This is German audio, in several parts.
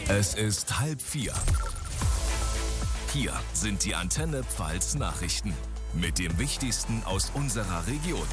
Es ist 3:30. Hier sind die Antenne Pfalz Nachrichten mit dem Wichtigsten aus unserer Region.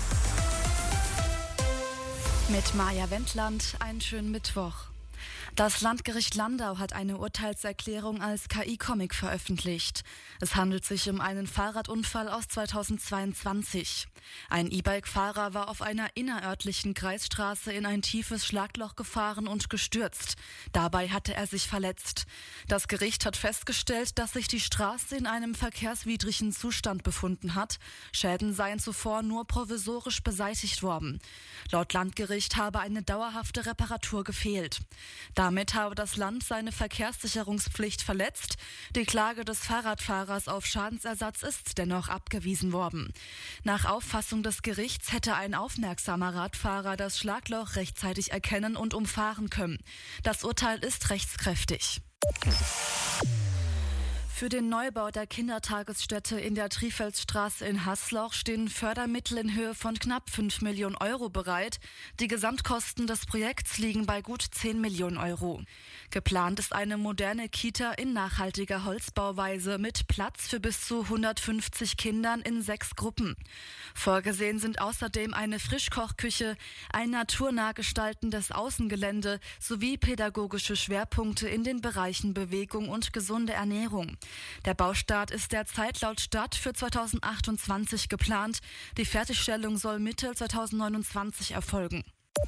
Mit Maja Wendland, einen schönen Mittwoch. Das Landgericht Landau hat eine Urteilserklärung als KI-Comic veröffentlicht. Es handelt sich um einen Fahrradunfall aus 2022. Ein E-Bike-Fahrer war auf einer innerörtlichen Kreisstraße in ein tiefes Schlagloch gefahren und gestürzt. Dabei hatte er sich verletzt. Das Gericht hat festgestellt, dass sich die Straße in einem verkehrswidrigen Zustand befunden hat. Schäden seien zuvor nur provisorisch beseitigt worden. Laut Landgericht habe eine dauerhafte Reparatur gefehlt. Damit habe das Land seine Verkehrssicherungspflicht verletzt. Die Klage des Fahrradfahrers auf Schadensersatz ist dennoch abgewiesen worden. Nach Auffassung des Gerichts hätte ein aufmerksamer Radfahrer das Schlagloch rechtzeitig erkennen und umfahren können. Das Urteil ist rechtskräftig. Für den Neubau der Kindertagesstätte in der Trifelsstraße in Haßloch stehen Fördermittel in Höhe von knapp 5 Millionen Euro bereit. Die Gesamtkosten des Projekts liegen bei gut 10 Millionen Euro. Geplant ist eine moderne Kita in nachhaltiger Holzbauweise mit Platz für bis zu 150 Kindern in 6 Gruppen. Vorgesehen sind außerdem eine Frischkochküche, ein naturnah gestaltendes Außengelände sowie pädagogische Schwerpunkte in den Bereichen Bewegung und gesunde Ernährung. Der Baustart ist derzeit laut Stadt für 2028 geplant. Die Fertigstellung soll Mitte 2029 erfolgen.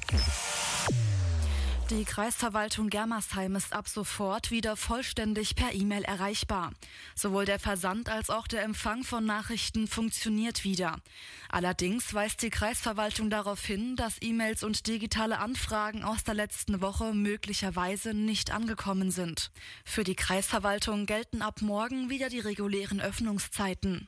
Die Kreisverwaltung Germersheim ist ab sofort wieder vollständig per E-Mail erreichbar. Sowohl der Versand als auch der Empfang von Nachrichten funktioniert wieder. Allerdings weist die Kreisverwaltung darauf hin, dass E-Mails und digitale Anfragen aus der letzten Woche möglicherweise nicht angekommen sind. Für die Kreisverwaltung gelten ab morgen wieder die regulären Öffnungszeiten.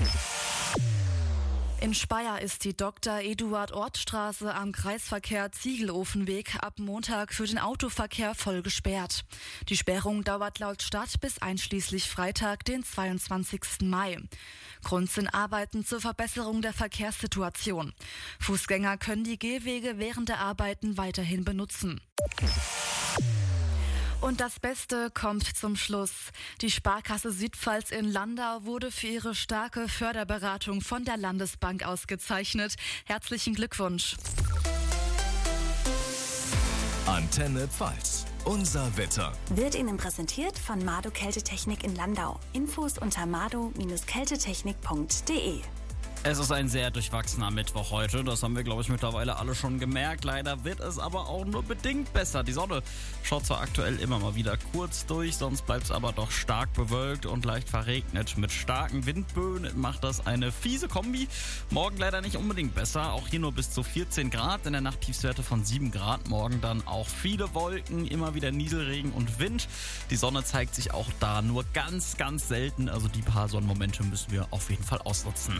In Speyer ist die Dr.-Eduard-Ort-Straße am Kreisverkehr Ziegelofenweg ab Montag für den Autoverkehr voll gesperrt. Die Sperrung dauert laut Stadt bis einschließlich Freitag, den 22. Mai. Grund sind Arbeiten zur Verbesserung der Verkehrssituation. Fußgänger können die Gehwege während der Arbeiten weiterhin benutzen. Und das Beste kommt zum Schluss. Die Sparkasse Südpfalz in Landau wurde für ihre starke Förderberatung von der Landesbank ausgezeichnet. Herzlichen Glückwunsch. Antenne Pfalz. Unser Wetter. Wird Ihnen präsentiert von Mado Kältetechnik in Landau. Infos unter mado-kältetechnik.de. Es ist ein sehr durchwachsener Mittwoch heute, das haben wir, glaube ich, mittlerweile alle schon gemerkt. Leider wird es aber auch nur bedingt besser. Die Sonne schaut zwar aktuell immer mal wieder kurz durch, sonst bleibt es aber doch stark bewölkt und leicht verregnet. Mit starken Windböen macht das eine fiese Kombi. Morgen leider nicht unbedingt besser, auch hier nur bis zu 14 Grad, in der Nacht Tiefstwerte von 7 Grad. Morgen dann auch viele Wolken, immer wieder Nieselregen und Wind. Die Sonne zeigt sich auch da nur ganz, ganz selten, also die paar Sonnenmomente müssen wir auf jeden Fall ausnutzen.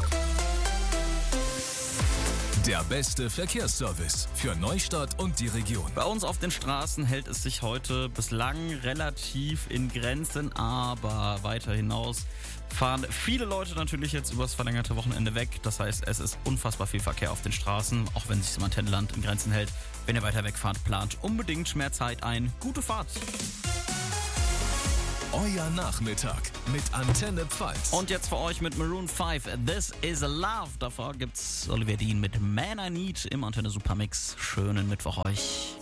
Der beste Verkehrsservice für Neustadt und die Region. Bei uns auf den Straßen hält es sich heute bislang relativ in Grenzen, aber weiter hinaus fahren viele Leute natürlich jetzt übers verlängerte Wochenende weg. Das heißt, es ist unfassbar viel Verkehr auf den Straßen, auch wenn sich das Antennenland in Grenzen hält. Wenn ihr weiter wegfahrt, plant unbedingt mehr Zeit ein. Gute Fahrt! Euer Nachmittag mit Antenne Pfalz. Und jetzt für euch mit Maroon 5, This is a Love. Davor gibt's Olivia Dean mit Man I Need im Antenne Supermix. Schönen Mittwoch euch.